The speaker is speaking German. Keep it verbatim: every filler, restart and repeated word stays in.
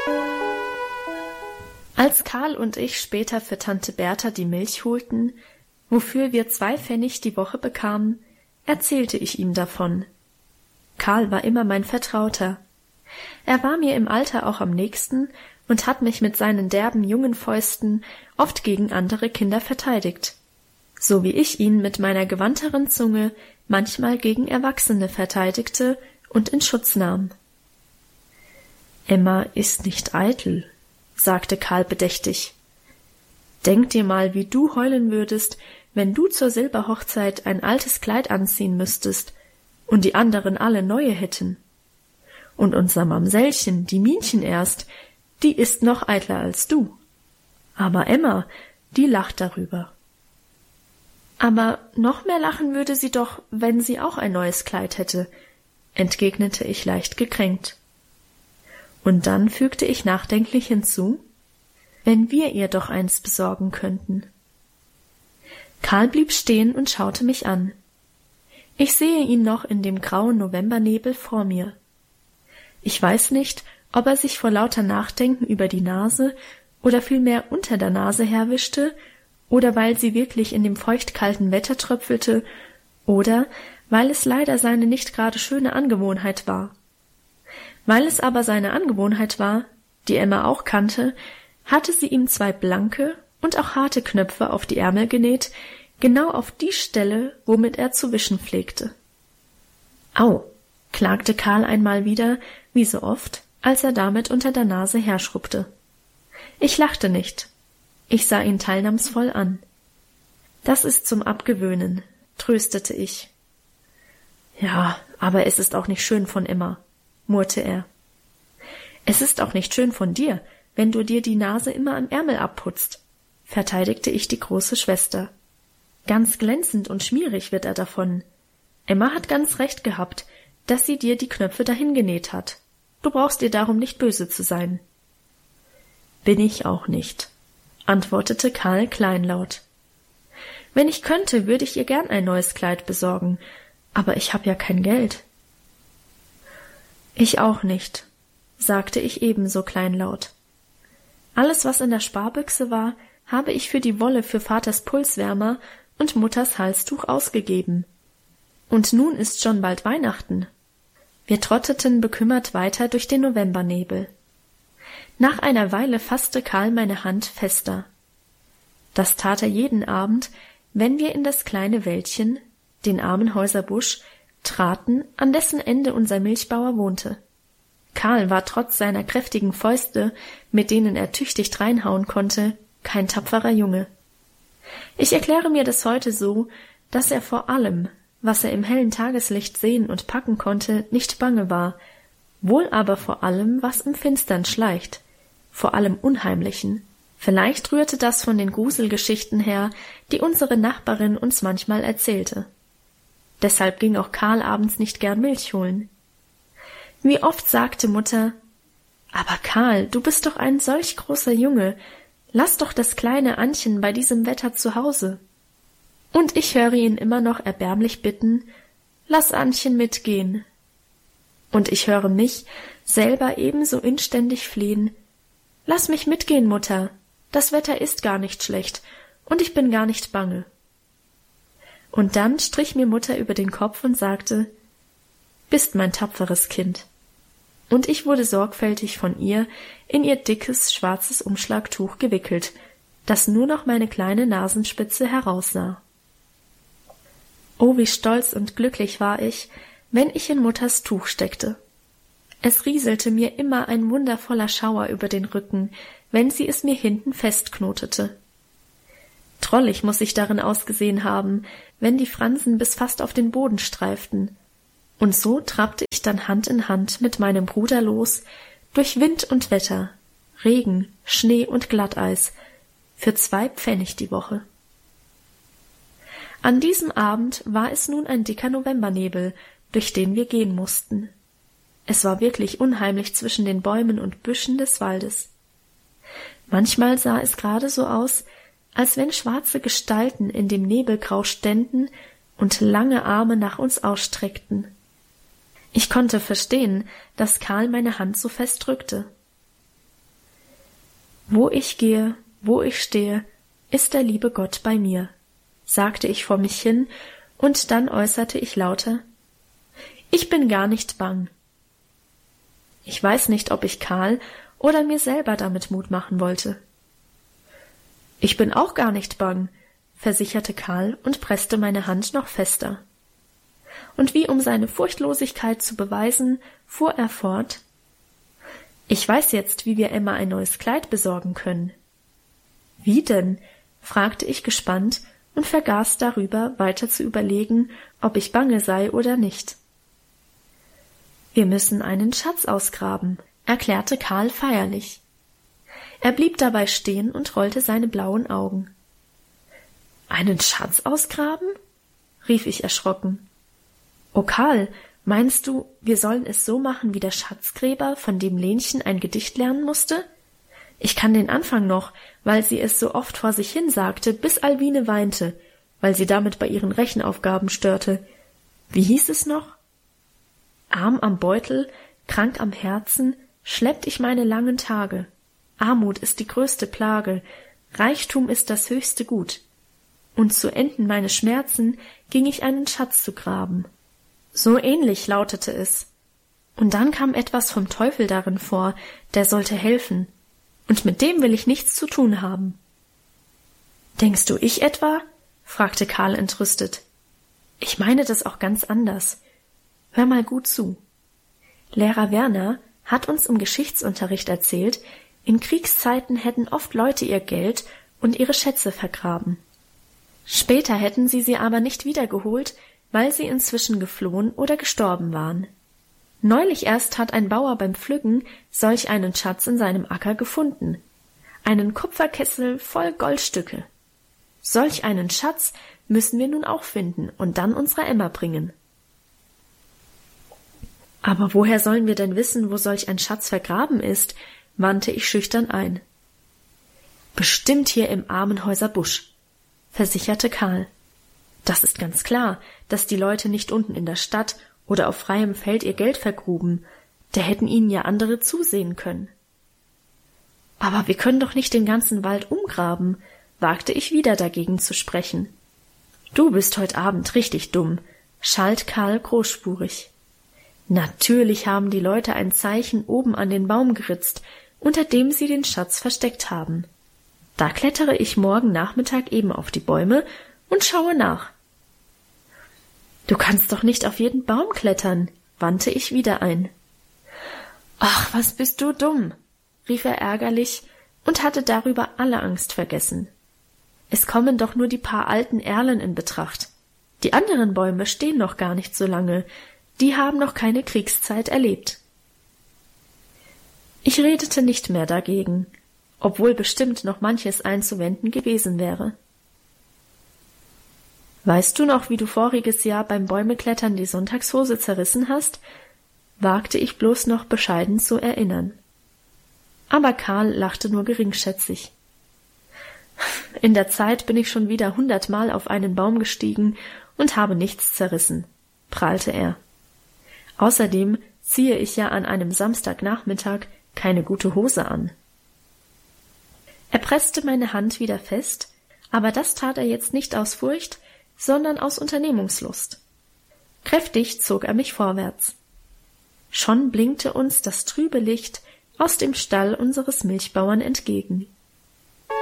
Als Karl und ich später für Tante Bertha die Milch holten, wofür wir zwei Pfennig die Woche bekamen, erzählte ich ihm davon. Karl war immer mein Vertrauter. Er war mir im Alter auch am nächsten und hat mich mit seinen derben jungen Fäusten oft gegen andere Kinder verteidigt, so wie ich ihn mit meiner gewandteren Zunge manchmal gegen Erwachsene verteidigte und in Schutz nahm. »Emma ist nicht eitel«, sagte Karl bedächtig. »Denk dir mal, wie du heulen würdest, wenn du zur Silberhochzeit ein altes Kleid anziehen müsstest und die anderen alle neue hätten. Und unser Mamsellchen, die Minchen erst, die ist noch eitler als du. Aber Emma, die lacht darüber.« »Aber noch mehr lachen würde sie doch, wenn sie auch ein neues Kleid hätte«, entgegnete ich leicht gekränkt. Und dann fügte ich nachdenklich hinzu, »wenn wir ihr doch eins besorgen könnten.« Karl blieb stehen und schaute mich an. Ich sehe ihn noch in dem grauen Novembernebel vor mir. Ich weiß nicht, ob er sich vor lauter Nachdenken über die Nase oder vielmehr unter der Nase herwischte, oder weil sie wirklich in dem feuchtkalten Wetter tröpfelte, oder weil es leider seine nicht gerade schöne Angewohnheit war. Weil es aber seine Angewohnheit war, die Emma auch kannte, hatte sie ihm zwei blanke und auch harte Knöpfe auf die Ärmel genäht, genau auf die Stelle, womit er zu wischen pflegte. »Au«, klagte Karl einmal wieder, wie so oft, als er damit unter der Nase herschrubbte. Ich lachte nicht. Ich sah ihn teilnahmsvoll an. »Das ist zum Abgewöhnen«, tröstete ich. »Ja, aber es ist auch nicht schön von Emma«, murrte er. »Es ist auch nicht schön von dir, wenn du dir die Nase immer am Ärmel abputzt«, verteidigte ich die große Schwester. »Ganz glänzend und schmierig wird er davon. Emma hat ganz recht gehabt, dass sie dir die Knöpfe dahin genäht hat. Du brauchst ihr darum nicht böse zu sein.« »Bin ich auch nicht«, antwortete Karl kleinlaut. »Wenn ich könnte, würde ich ihr gern ein neues Kleid besorgen, aber ich habe ja kein Geld.« »Ich auch nicht«, sagte ich ebenso kleinlaut. »Alles, was in der Sparbüchse war, habe ich für die Wolle für Vaters Pulswärmer und Mutters Halstuch ausgegeben. Und nun ist schon bald Weihnachten.« Wir trotteten bekümmert weiter durch den Novembernebel. Nach einer Weile fasste Karl meine Hand fester. Das tat er jeden Abend, wenn wir in das kleine Wäldchen, den Armenhäuser Busch, traten, an dessen Ende unser Milchbauer wohnte. Karl war trotz seiner kräftigen Fäuste, mit denen er tüchtig dreinhauen konnte, kein tapferer Junge. Ich erkläre mir das heute so, dass er vor allem, was er im hellen Tageslicht sehen und packen konnte, nicht bange war, wohl aber vor allem, was im Finstern schleicht, vor allem Unheimlichen. Vielleicht rührte das von den Gruselgeschichten her, die unsere Nachbarin uns manchmal erzählte. Deshalb ging auch Karl abends nicht gern Milch holen. Wie oft sagte Mutter, »Aber Karl, du bist doch ein solch großer Junge, lass doch das kleine Annchen bei diesem Wetter zu Hause.« Und ich höre ihn immer noch erbärmlich bitten, »Lass Annchen mitgehen.« Und ich höre mich selber ebenso inständig flehen, »Lass mich mitgehen, Mutter, das Wetter ist gar nicht schlecht, und ich bin gar nicht bange.« Und dann strich mir Mutter über den Kopf und sagte, »Bist mein tapferes Kind.« Und ich wurde sorgfältig von ihr in ihr dickes, schwarzes Umschlagtuch gewickelt, das nur noch meine kleine Nasenspitze heraussah. Oh, wie stolz und glücklich war ich, wenn ich in Mutters Tuch steckte. Es rieselte mir immer ein wundervoller Schauer über den Rücken, wenn sie es mir hinten festknotete. Drollig muß ich darin ausgesehen haben, wenn die Fransen bis fast auf den Boden streiften. Und so trabte ich dann Hand in Hand mit meinem Bruder los, durch Wind und Wetter, Regen, Schnee und Glatteis, für zwei Pfennig die Woche. An diesem Abend war es nun ein dicker Novembernebel, durch den wir gehen mussten. Es war wirklich unheimlich zwischen den Bäumen und Büschen des Waldes. Manchmal sah es gerade so aus, als wenn schwarze Gestalten in dem Nebelgrau ständen und lange Arme nach uns ausstreckten. Ich konnte verstehen, dass Karl meine Hand so fest drückte. Wo ich gehe, wo ich stehe, ist der liebe Gott bei mir, sagte ich vor mich hin, und dann äußerte ich lauter: Ich bin gar nicht bang. Ich weiß nicht, ob ich Karl oder mir selber damit Mut machen wollte. Ich bin auch gar nicht bang, versicherte Karl und presste meine Hand noch fester. Und wie um seine Furchtlosigkeit zu beweisen, fuhr er fort: Ich weiß jetzt, wie wir Emma ein neues Kleid besorgen können. Wie denn? Fragte ich gespannt und vergaß darüber, weiter zu überlegen, ob ich bange sei oder nicht. Wir müssen einen Schatz ausgraben, erklärte Karl feierlich. Er blieb dabei stehen und rollte seine blauen Augen. Einen Schatz ausgraben? Rief ich erschrocken. O Karl, meinst du, wir sollen es so machen wie der Schatzgräber, von dem Lenchen ein Gedicht lernen musste? Ich kann den Anfang noch, weil sie es so oft vor sich hin sagte, bis Alwine weinte, weil sie damit bei ihren Rechenaufgaben störte. Wie hieß es noch? Arm am Beutel, krank am Herzen, schleppt ich meine langen Tage. Armut ist die größte Plage, Reichtum ist das höchste Gut. Und zu enden meine Schmerzen ging ich einen Schatz zu graben. So ähnlich lautete es. Und dann kam etwas vom Teufel darin vor, der sollte helfen. Und mit dem will ich nichts zu tun haben. Denkst du, ich etwa? Fragte Karl entrüstet. Ich meine das auch ganz anders. Hör mal gut zu. Lehrer Werner hat uns im Geschichtsunterricht erzählt, in Kriegszeiten hätten oft Leute ihr Geld und ihre Schätze vergraben. Später hätten sie sie aber nicht wiedergeholt, weil sie inzwischen geflohen oder gestorben waren. Neulich erst hat ein Bauer beim Pflücken solch einen Schatz in seinem Acker gefunden. Einen Kupferkessel voll Goldstücke. Solch einen Schatz müssen wir nun auch finden und dann unserer Emma bringen. Aber woher sollen wir denn wissen, wo solch ein Schatz vergraben ist? Wandte ich schüchtern ein. Bestimmt hier im Armenhäuser Busch, versicherte Karl. Das ist ganz klar, dass die Leute nicht unten in der Stadt oder auf freiem Feld ihr Geld vergruben, da hätten ihnen ja andere zusehen können. Aber wir können doch nicht den ganzen Wald umgraben, wagte ich wieder dagegen zu sprechen. Du bist heut Abend richtig dumm, schalt Karl großspurig. Natürlich haben die Leute ein Zeichen oben an den Baum geritzt, unter dem sie den Schatz versteckt haben. Da klettere ich morgen Nachmittag eben auf die Bäume und schaue nach. Du kannst doch nicht auf jeden Baum klettern, wandte ich wieder ein. Ach, was bist du dumm, rief er ärgerlich und hatte darüber alle Angst vergessen. Es kommen doch nur die paar alten Erlen in Betracht. Die anderen Bäume stehen noch gar nicht so lange, die haben noch keine Kriegszeit erlebt. Ich redete nicht mehr dagegen, obwohl bestimmt noch manches einzuwenden gewesen wäre. Weißt du noch, wie du voriges Jahr beim Bäumeklettern die Sonntagshose zerrissen hast? Wagte ich bloß noch bescheiden zu erinnern. Aber Karl lachte nur geringschätzig. In der Zeit bin ich schon wieder hundertmal auf einen Baum gestiegen und habe nichts zerrissen, prahlte er. Außerdem ziehe ich ja an einem Samstagnachmittag keine gute Hose an. Er presste meine Hand wieder fest, aber das tat er jetzt nicht aus Furcht, sondern aus Unternehmungslust. Kräftig zog er mich vorwärts. Schon blinkte uns das trübe Licht aus dem Stall unseres Milchbauern entgegen.